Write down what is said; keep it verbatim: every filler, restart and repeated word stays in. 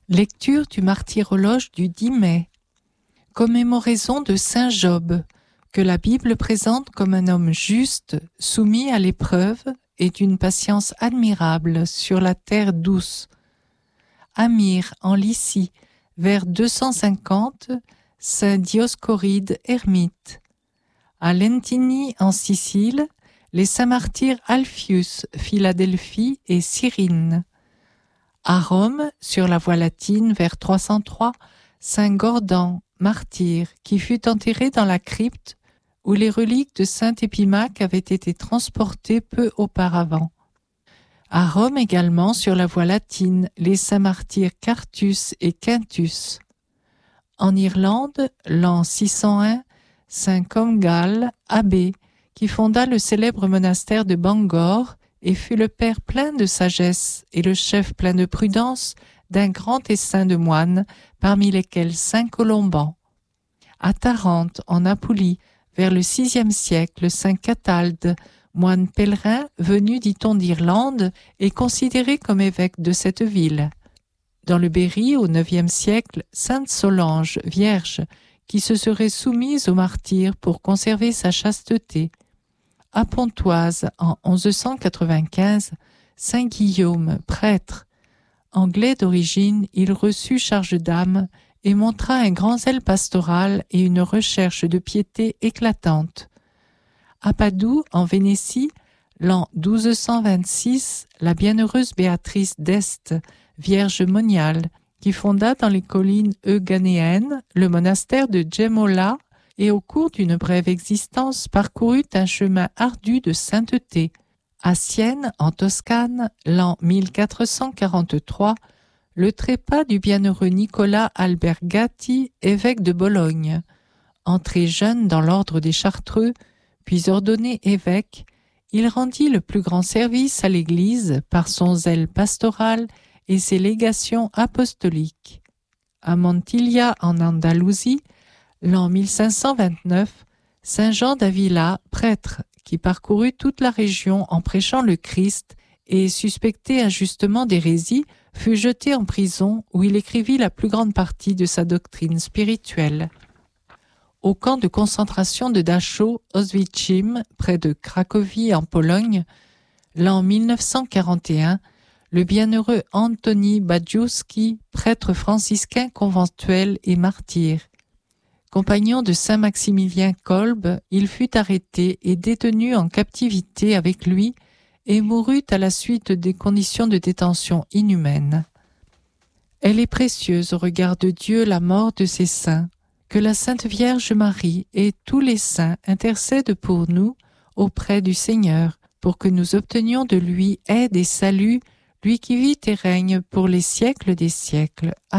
Lecture du martyrologe du dix mai. Commémoraison de saint Job, que la Bible présente comme un homme juste, soumis à l'épreuve et d'une patience admirable sur la terre douce. À Myre, en Lycie, vers deux cent cinquante, saint Dioscoride ermite. À Lentini, en Sicile, les saints martyrs Alpheus, Philadelphie et Cyrine. À Rome, sur la voie latine, vers trois cent trois, saint Gordan, martyr, qui fut enterré dans la crypte où les reliques de saint Épimaque avaient été transportées peu auparavant. À Rome également, sur la voie latine, les saints martyrs Quartus et Quintus. En Irlande, l'an six cent un, saint Comgall, abbé, qui fonda le célèbre monastère de Bangor et fut le père plein de sagesse et le chef plein de prudence d'un grand essaim de moines, parmi lesquels saint Colomban. À Tarente, en Apulie, vers le sixième siècle, saint Catalde, moine pèlerin venu, dit-on, d'Irlande, est considéré comme évêque de cette ville. Dans le Berry, au neuvième siècle, sainte Solange, vierge, qui se serait soumise au martyr pour conserver sa chasteté. À Pontoise, en onze cent quatre-vingt-quinze, saint Guillaume, prêtre. Anglais d'origine, il reçut charge d'âme et montra un grand zèle pastoral et une recherche de piété éclatante. À Padoue, en Vénétie, l'an douze cent vingt-six, la bienheureuse Béatrice d'Este, vierge moniale, qui fonda dans les collines euganéennes le monastère de Gemmola et au cours d'une brève existence parcourut un chemin ardu de sainteté. À Sienne, en Toscane, l'an mille quatre cent quarante-trois, le trépas du bienheureux Nicolas Albergati, évêque de Bologne. Entré jeune dans l'ordre des Chartreux, puis ordonné évêque, il rendit le plus grand service à l'Église par son zèle pastoral et ses légations apostoliques. À Montilla, en Andalousie, l'an mille cinq cent vingt-neuf, saint Jean d'Avila, prêtre, qui parcourut toute la région en prêchant le Christ et suspecté injustement d'hérésie, fut jeté en prison où il écrivit la plus grande partie de sa doctrine spirituelle. Au camp de concentration de Dachau, Auschwitzim, près de Cracovie en Pologne, l'an mille neuf cent quarante et un, le bienheureux Antoni Bajewski, prêtre franciscain conventuel et martyr. Compagnon de saint Maximilien Kolbe, il fut arrêté et détenu en captivité avec lui et mourut à la suite des conditions de détention inhumaines. Elle est précieuse au regard de Dieu la mort de ses saints. Que la Sainte Vierge Marie et tous les saints intercèdent pour nous auprès du Seigneur, pour que nous obtenions de lui aide et salut, lui qui vit et règne pour les siècles des siècles.